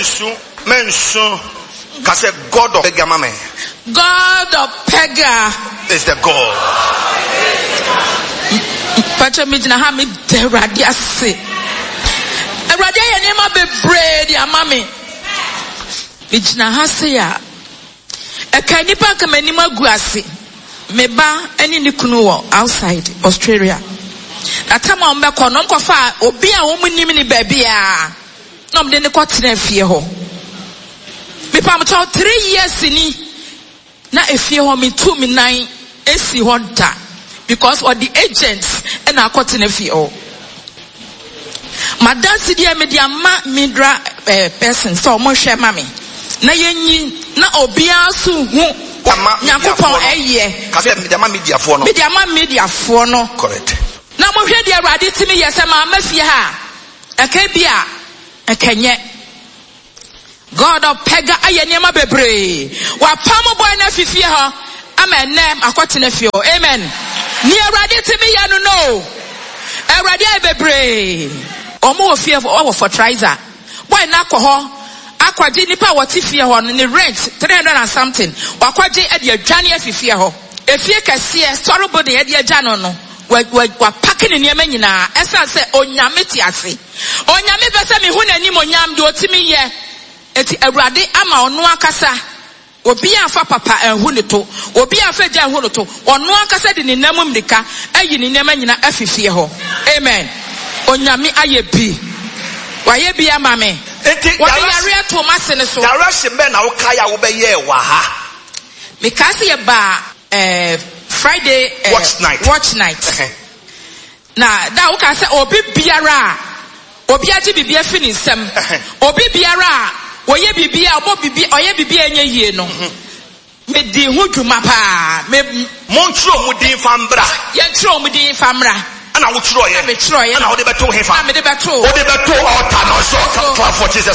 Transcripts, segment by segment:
mention. Cause God of Pega, mame. God of Pega is the God. Pacha midna ha mi derade ase. Erade ye nema bebre dia mame. Midna ha se ya. Eka nipa ka manima gu ase. Meba eni ni kunu wo outside Australia. Atama ombe ko no nkofa obi a wo munim ni ba bia. No mde ne ko tena fie ho. Me pam cho 3 years ni na efie ho me 2 me 9 esi ho da because of the agents and akoti na fie ho. Madansi dia me dia ma midra person so mo hwe ma me na yenyi na obia so hu Yakupon eye kase media fo no correct na mo hwe dia awade timi yese ma mafie ha aka bia akanye God of Pega ayenema bebre wa pam boy na fifie ho amen akoti na fie ho amen ni awade timi ya no awade ay bebre omo ofie o for trizer boy na akọ akwaje nipa woti fie ho no ne rent 300 and something wakwaje e de adwane afifie ho efie kase storable de de adwane no wa packing niam nyina esa se onyame ti ase onyame bese me hu nanim onyam de otimi ye eti awurade ama ono akasa obi afa papa ehu ne to obi afa gya hu ne to ono akasa de ne nam mdika ayi ne niam nyina afifie ho amen onyame aye bi wa ye bi ama me what area to masene so direction be na wo kaya wo be ye wa ha because ye ba Friday watch night na da wo ka say obi biara obi agi bibia fi ni nsem obi biara wo ye bibia obo bibia oye bibia enye yie no me di hu dwuma pa me montro mu din fambra ye tro mu din famra ana wo tro ye me tro ye ana wo de beto hefa na me de beto altar no so clap for Jesus.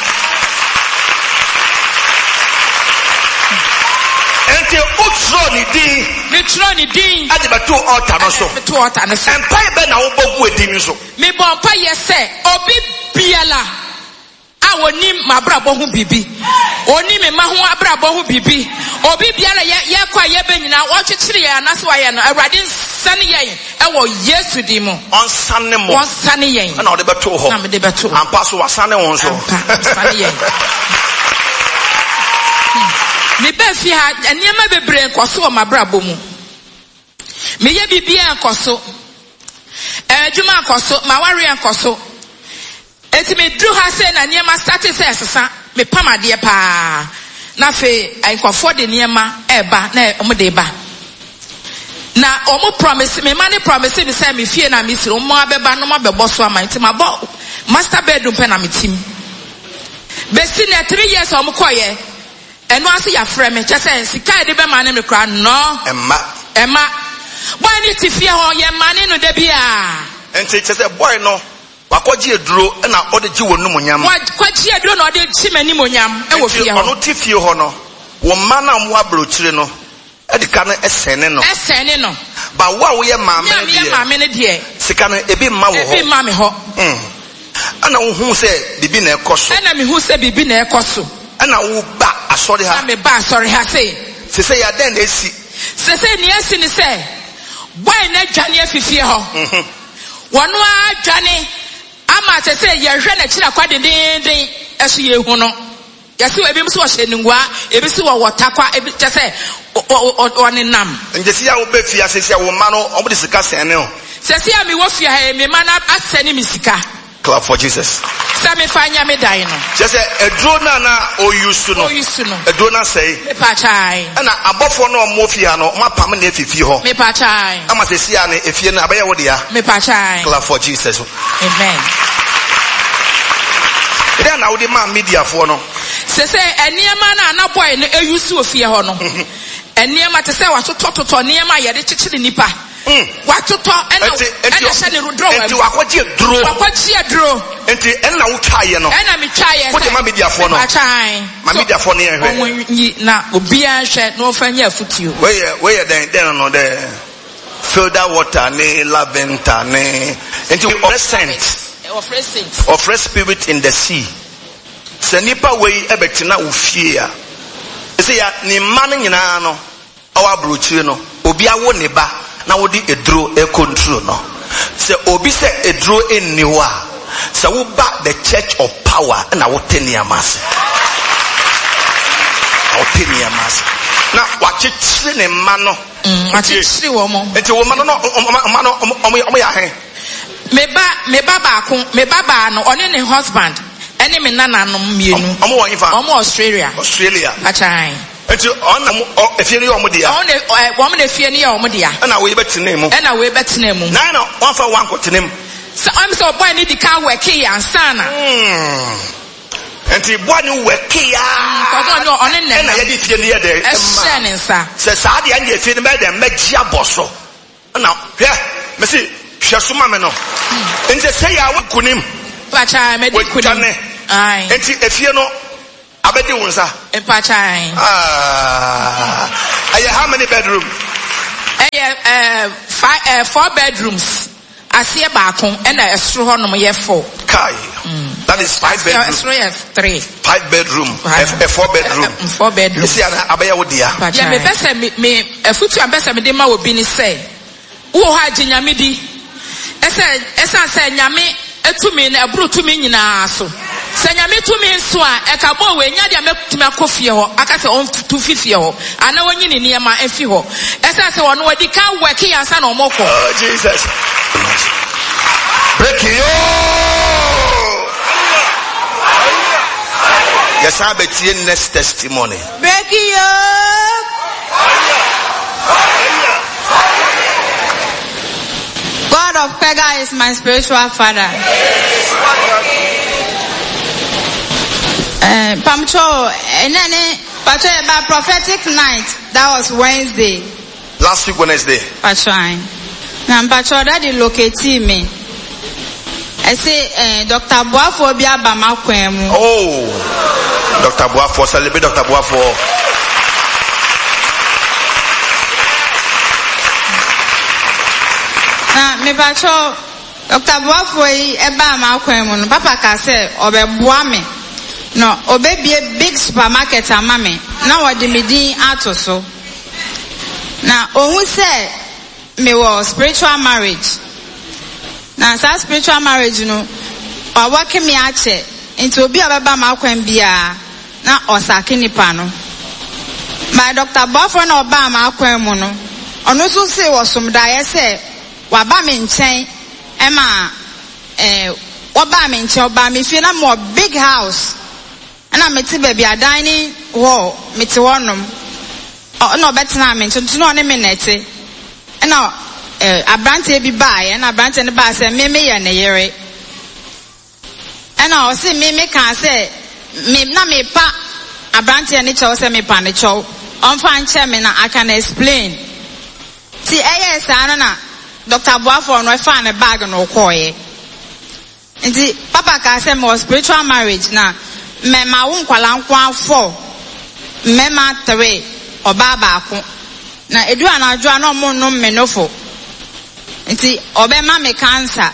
Ente utro ni din me tro ni din ade beto altar no so beto altar no so empa be na wo bogu edin so me bon pa ye se obi biala awoni mabrabo hu bibi oni me ma hu abrabo hu bibi obi biara ye kwa ye benyina wo twetwere ya na so aye no awurade sane yen ewo Yesu di mo on sane mo won sane yen na wo de beto ho na me de beto ampa so wasane won so sane yen me be fi ha eniema bebre nkoso o mabrabo mu me ye bibia nkoso ejuma nkoso maware nkoso eti me dru ha se na niema start se sesa me pamade pa na fe ankofo de niema eba na omo de ba na omo promise me mani promise me say me fie na me sire omo abeba no mabebo so ama nti mabo master bedroom pe na me tim besi na 3 years omo koye eno ase ya frɛ me kyese sika de be ma ne me kra no emma boy ni ti fie ho ye mane no da bia enti kyese boy no wakwaji eduro na ode ji wonum onyam wakwaji eduro na ode chi mani monyam e wo fie ho ono ti fie ho no wo ma na mo abrochire no edika no esene no ba wo ye maame ne de sika no ebi ma wo ho ebi ma me ho ana wo hu se bibi na ekoso ana me hu se bibi na ekoso ana wo ba asori ha me ba asori ha se ya den na esi se ni esi ni se boy na dwane afifie ho wono adwane ama se ye hwe na kira kwa den eso ye hu no yesi ebi mso hye ningwa ebi si wo wotakwa ebi se oni nam njesi ya wo be fia se sia wo ma no omo de sika sene o se sia mi wo fia ha mi ma na asene mi sika. Clap for Jesus. Sami fanya me dai no. Just a drone na o use no. A drone say. Me pa chai. Na abofo no mo fia no, ma pam na efifi ho. Me pa chai. Ama se sia na efie na abaye wo dia. Me pa chai. Clap for Jesus. Amen. Then na wo de ma media for no. Se eniema na na boy no use ofie ho no. Eniema te se wa tototo niema ye de chichiri nipa. Watoto ena hye ne rodro wa enti wakwaji dro enti ena wo twaye no ena me twaye se ma media for no ma media for no ehwe na obi anhwe no fanya afutuo we den no the filter water ne lavender ne enti of fresh spirit in the sea se nipa we ebetina ufie a se ya ni man nyina no awa brochire no obi awo ne ba na wodi edro e control no se obi se edro enni ho a se wo ba the church of power na wo teni amase na wachichiri ne ma no wachichiri wo mo enti wo ma no omo ya he me ba no one ne husband ene me nana no mienu omo wo yifa omo Australia achai enti on efie ne omo dia on ne fie ne omo dia na we betena mu na na one for one kotena mu so I'm so boy ni di ka work here ansana enti boy ni work here ko on ne na ye di fie ne ye de nsa se sa de anje fie ne be de magia boso na hwe me si hwe so ma me no enti se ya we kunim pacha me di kunim ai enti efie no abedi wonsa pacha ai how many bedroom 4 bedrooms asie baako ena esro ho nom ye 4 kai that is 5 bedroom esro ye 3 5 bedroom a 4 bedroom 4 bedroom isi ana abaya wo dia ya me pese me afutu ambese me de ma obi ni say wo ha ginyame di esa say nyame etumi na eburu tumi nyina so se nyame tumi nso a eka bo we nya dia metumi akofie ho aka se on tu fifie ho ana wonyi ni niema afi ho esa se wono wadi ka work ya sa na omoko oh Jesus break you yes I bet you next testimony break you God of Pega is my spiritual father. Pamcho, and then about prophetic night. That was Wednesday. Last week Wednesday. Pachoine. Now Pacho daddy locate me. I say Dr. Boafo Biaba Makwemu. Oh, Dr. Boafo, celebrate Dr. Boafo. Me Pacho Dr. Boafo eba Makwemu no papa ka say obeboa me. No, obebi a big supermarket amame. Now what the midin ato so. Now, who say me was spiritual marriage. Now, that spiritual marriage, you know, or working me ache into be a baba makwembia na osakini pano. My Dr. Buffon Obama Aquemono. On also say was some dia say, Wabamin chain, Emma, Wabamin Chobami, feel a more big house. And I'm a baby a dining wall, Mitiwanum. Oh, no, better than I mentioned to know a minute. And now, a branch be by, and a branch and the bar say, Mimi and a year. And I'll say, Mimi can say, me na me pa, a branch and it also me panicho. On fine chairman, I can explain. See, yes, Anna, Dr. Boafo, no find a bag and no coy. And the Papa can say more spiritual marriage now. Mema unkwala nkwa 4 mema 3 obaba ko na edu anadwo na mo no menofo nti obema me cancer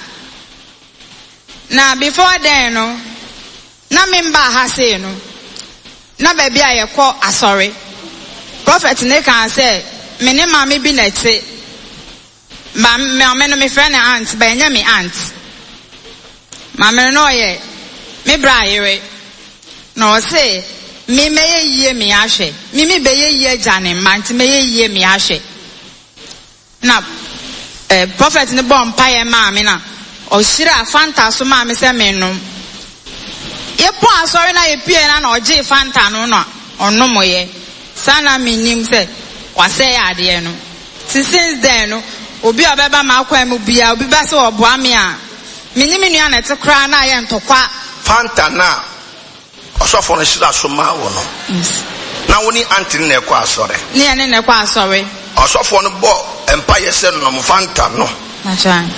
na before then no na memba ha say no na baby ayekọ asori prophet ne kan say me ne ma me bi na ti ma me no me friend aunt ba nya me aunt ma me no ye me bra yere no say me meye ye me ahwe me beye ye jane manti meye ye me ahwe na prophet ne bom paye ma me na o shira fanta so ma me se me no ye po asori na ye pie na oje fanta no no ono moye sana me nim se wase ya ade no since then no obi obeba ma akwa mu bia obi ba se oboa me a me nim nua na te kra na ye ntokwa fanta na also for shira so ma wo no na woni anti na ekwa asore ni ene na ekwa asore also for no bo empire se no mo fanta no machan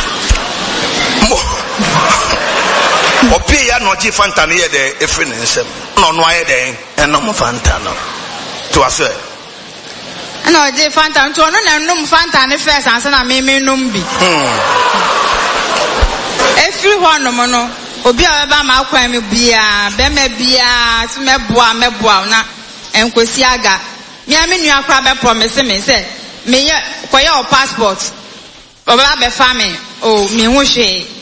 opi ya no ji fanta ne ye de efri ne nsem no no aye de eno mo fanta no to aso no ji fanta to no na num fanta ne first ansa na me num bi efri ho no mo no obi a beba ma akwan me bia be me bia so meboa na enkosi aga me nua kra be promise me say me ye koye o passport oba be fa me o me hu hwe